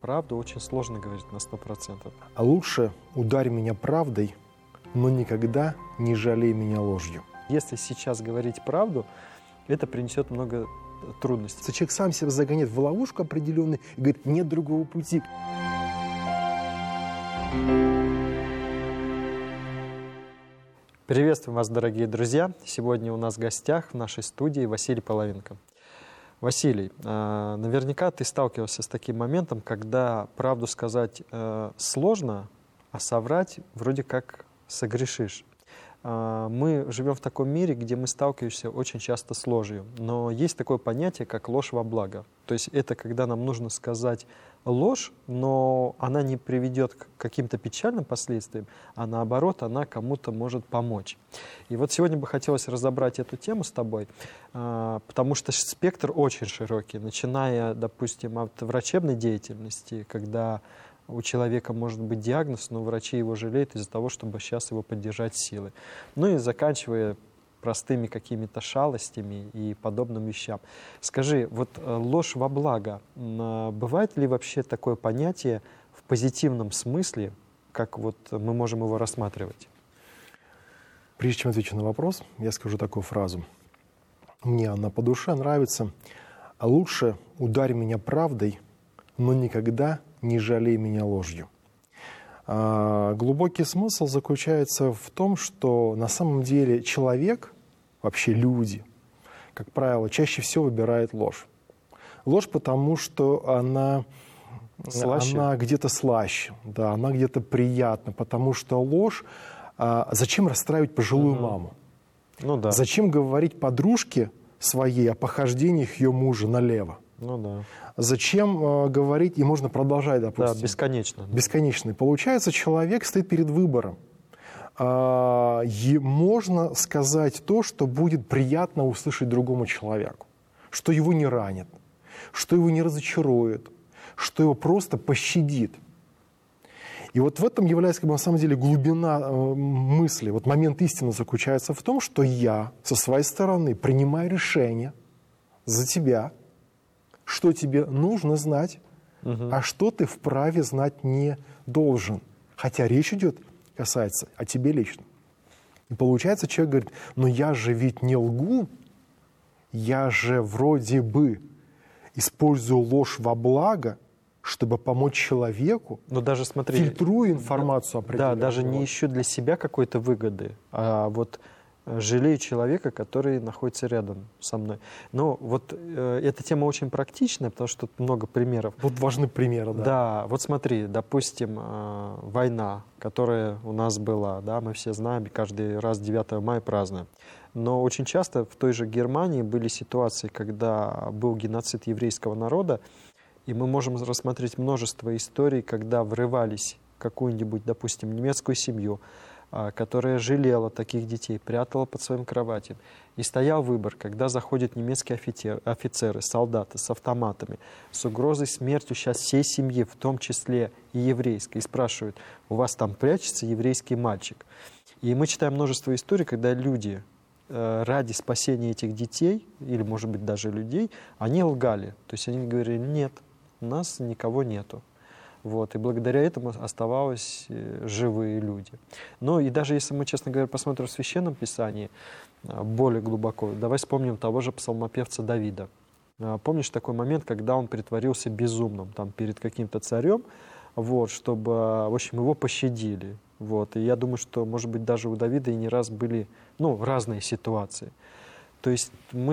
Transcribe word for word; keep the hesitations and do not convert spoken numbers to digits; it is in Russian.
правду очень сложно говорить на сто процентов. А лучше ударь меня правдой, но никогда не жалей меня ложью. Если сейчас говорить правду, это принесет много трудностей. Человек сам себя загоняет в ловушку определенную и говорит, нет другого пути. Приветствуем вас, дорогие друзья! Сегодня у нас в гостях в нашей студии Василий Половинко. Василий, наверняка ты сталкивался с таким моментом, когда правду сказать сложно, а соврать вроде как согрешишь. Мы живем в таком мире, где мы сталкиваемся очень часто с ложью. Но есть такое понятие, как ложь во благо. То есть это когда нам нужно сказать ложь, но она не приведет к каким-то печальным последствиям, а наоборот, она кому-то может помочь. И вот сегодня бы хотелось разобрать эту тему с тобой, потому что спектр очень широкий, начиная, допустим, от врачебной деятельности, когда у человека может быть диагноз, но врачи его жалеют из-за того, чтобы сейчас его поддержать силой. Ну и заканчивая простыми какими-то шалостями и подобным вещам. Скажи, вот ложь во благо, бывает ли вообще такое понятие в позитивном смысле, как вот мы можем его рассматривать? Прежде чем отвечу на вопрос, я скажу такую фразу. Мне она по душе нравится. А лучше ударь меня правдой, но никогда не жалей меня ложью. А, глубокий смысл заключается в том, что на самом деле человек, вообще люди, как правило, чаще всего выбирает ложь. Ложь потому, что она, она где-то слаще, да, она где-то приятна, потому что ложь... А, зачем расстраивать пожилую угу. маму? Ну, да. Зачем говорить подружке своей о похождениях ее мужа налево? Ну да. Зачем э, говорить, и можно продолжать, допустим. Да, бесконечно. Да. Бесконечно. И получается, человек стоит перед выбором. А, и можно сказать то, что будет приятно услышать другому человеку. Что его не ранит, что его не разочарует, что его просто пощадит. И вот в этом является, как бы, на самом деле, глубина э, мысли. Вот момент истины заключается в том, что я со своей стороны принимаю решение за тебя, что тебе нужно знать, угу. а что ты вправе знать не должен. Хотя речь идет, касается о тебе лично. И получается, человек говорит, но я же ведь не лгу, я же вроде бы использую ложь во благо, чтобы помочь человеку, но даже, смотри, фильтруя информацию определенную. Да, даже не ищу для себя какой-то выгоды, а вот жалею человека, который находится рядом со мной. Но вот э, эта тема очень практичная, потому что тут много примеров. Вот важны примеры, да. Да, вот смотри, допустим, э, война, которая у нас была, да, мы все знаем, каждый раз девятого мая празднуем. Но очень часто в той же Германии были ситуации, когда был геноцид еврейского народа, и мы можем рассмотреть множество историй, когда врывались в какую-нибудь, допустим, немецкую семью, которая жалела таких детей, прятала под своим кроватью. И стоял выбор, когда заходят немецкие офицеры, офицеры, солдаты с автоматами, с угрозой смерти сейчас всей семьи, в том числе и еврейской, и спрашивают, у вас там прячется еврейский мальчик. И мы читаем множество историй, когда люди ради спасения этих детей, или, может быть, даже людей, они лгали. То есть они говорили, нет, у нас никого нету. Вот, и благодаря этому оставалось живые люди. Но и даже если мы, честно говоря, посмотрим в Священном Писании более глубоко, давай вспомним того же псалмопевца Давида. Помнишь такой момент, когда он притворился безумным там, перед каким-то царем, вот, чтобы, в общем, его пощадили. Вот, и я думаю, что, может быть, даже у Давида и не раз были ну, разные ситуации. То есть мы